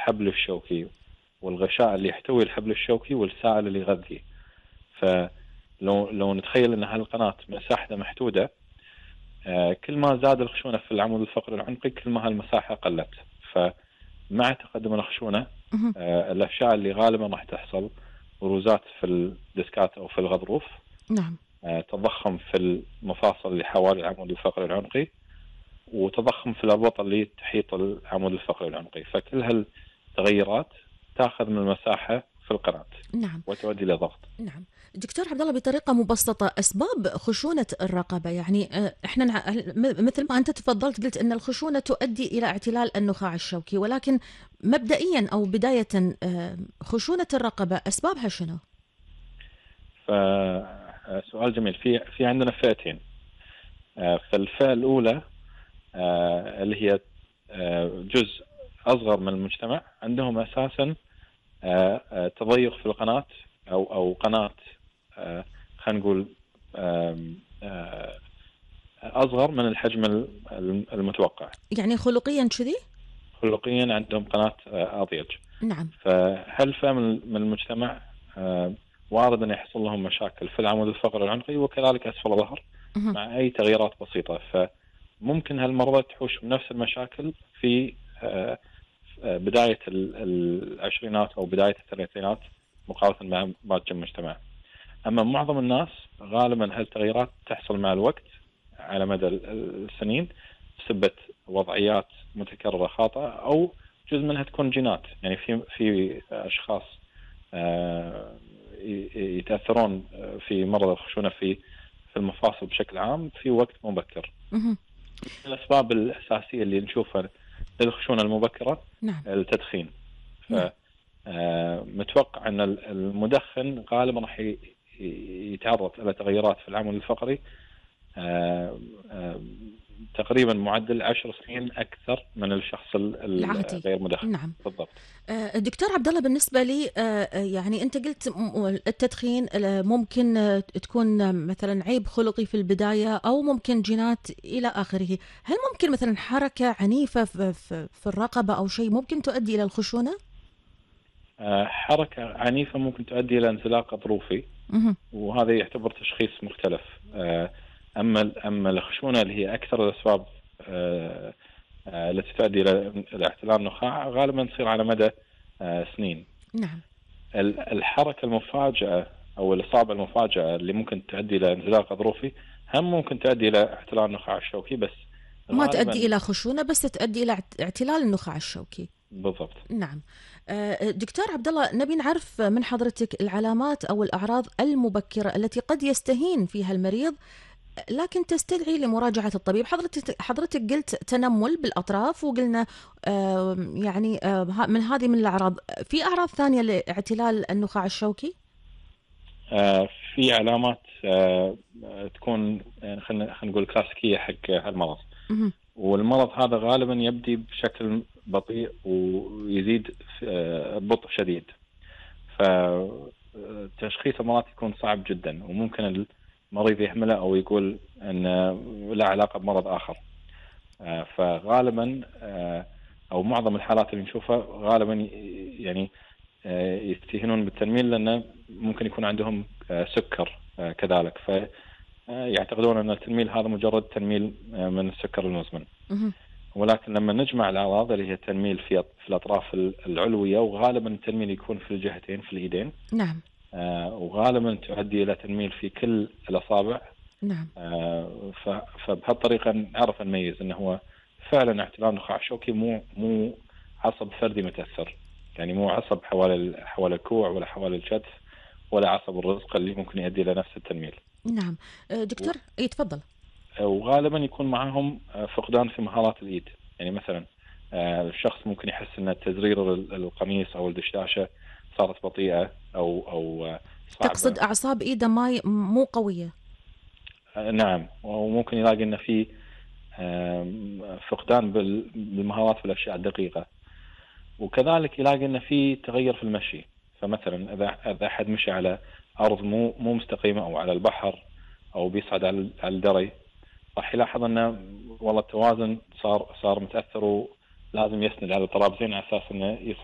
الحبل الشوكي والغشاء اللي يحتوي الحبل الشوكي والسائل اللي يغذيه. فلو نتخيل أن هالقناة مساحتها محدودة، كل ما زاد الخشونة في العمود الفقري العنقي كل ما هالمساحة قلت. فمع تقدم الخشونة الأشياء اللي غالبا راح تحصل بروزات في الديسكات أو في الغضروف، نعم. تضخم في المفاصل اللي حوالي العمود الفقري العنقي، وتضخم في الأربطة اللي تحيط العمود الفقري العنقي. فكل هالتغيرات تأخذ من المساحة في القناة. نعم. وتؤدي إلى ضغط. نعم دكتور عبد الله، بطريقة مبسطة أسباب خشونة الرقبة، يعني إحنا مثل ما أنت تفضلت قلت أن الخشونة تؤدي إلى اعتلال النخاع الشوكي، ولكن مبدئيا أو بداية خشونة الرقبة أسبابها شنو؟ فسؤال جميل. في عندنا فئتين. فالفئة الأولى اللي هي جزء أصغر من المجتمع، عندهم أساسا تضيق في القناة أو قناة خلينا نقول أصغر من الحجم المتوقع. يعني خلقيا كذي؟ خلقيا عندهم قناة أضيج. نعم. فهالفئة من المجتمع وارد أن يحصل لهم مشاكل في العمود الفقري العنقي وكذلك أسفل الظهر مع أي تغييرات بسيطة. فممكن هالمرضى تحوش بنفس المشاكل في بداية العشرينات أو بداية الثلاثينات مقارنة مع باقي المجتمع. أما معظم الناس غالبا هالتغييرات تحصل مع الوقت على مدى السنين بسبب وضعيات متكررة خاطئة، أو جزء منها تكون جينات. يعني في أشخاص يتأثرون في مرض الخشونة في المفاصل بشكل عام في وقت مبكر. الأسباب الأساسية اللي نشوفها للخشونة المبكرة نعم. التدخين. متوقع أن المدخن غالبا راح يتعرض إلى تغيرات في العمود الفقري تقريبا معدل 10 سنين أكثر من الشخص العادي الغير مدخن. نعم. بالضبط. دكتور عبد الله، بالنسبة لي يعني أنت قلت التدخين ممكن تكون مثلا عيب خلقي في البداية أو ممكن جينات إلى آخره، هل ممكن مثلا حركة عنيفة في الرقبة أو شيء ممكن تؤدي إلى الخشونة؟ حركة عنيفة ممكن تؤدي إلى انزلاق غضروفي، وهذا يعتبر تشخيص مختلف. أما الخشونة اللي هي أكثر الأسباب التي تؤدي إلى احتلال النخاع غالبا تصير على مدى سنين. نعم. الحركة المفاجئة أو الإصابة المفاجئة اللي ممكن تؤدي إلى انزلاق غضروفي هم ممكن تؤدي إلى احتلال النخاع الشوكي، بس ما تؤدي إلى خشونة بس تؤدي إلى اعتلال النخاع الشوكي. بالضبط. نعم. دكتور عبد الله، نبي نعرف من حضرتك العلامات أو الأعراض المبكرة التي قد يستهين فيها المريض لكن تستدعي لمراجعة الطبيب. حضرتك قلت تنمل بالأطراف، وقلنا يعني من الأعراض. في أعراض ثانية لاعتلال النخاع الشوكي؟ في علامات تكون يعني خلينا نقول كلاسيكية حق هالمرض. والمرض هذا غالبا يبدي بشكل بطيء ويزيد ببطء شديد، فتشخيص المرض يكون صعب جدا، وممكن المريض يهمله أو يقول أن لا علاقة بمرض آخر. فغالبا أو معظم الحالات اللي نشوفها غالبا يعني يستهينون بالتنميل لأنه ممكن يكون عندهم سكر كذلك، فيعتقدون أن التنميل هذا مجرد تنميل من السكر المزمن. ولكن لما نجمع الأعراض اللي هي التنميل في الأطراف العلوية، وغالبا التنميل يكون في الجهتين في اليدين. نعم. وغالبا تؤدي إلى تنميل في كل الأصابع. نعم. فبهالطريقة نعرف نميز أنه هو فعلا احتلال نخاع شوكي، مو عصب فردي متأثر. يعني مو عصب حوالي الكوع ولا حوالي الكتف ولا عصب الرزق اللي ممكن يؤدي إلى نفس التنميل. نعم. دكتور يتفضل. وغالبا يكون معهم فقدان في مهارات الإيد. يعني مثلا الشخص ممكن يحس أن تزرير القميص أو الدشداشة صارت بطيئة أو صعبة. تقصد أعصاب إيده مو قوية؟ نعم. وممكن يلاقي أن في فقدان بالمهارات في الأشياء الدقيقة، وكذلك يلاقي أن في تغير في المشي. فمثلا إذا أحد مشي على أرض مو مستقيمة أو على البحر أو بيصعد على الدري، راح يلاحظ أنه والله التوازن صار متأثر ولازم يسند على الطرابزين على أساس أنه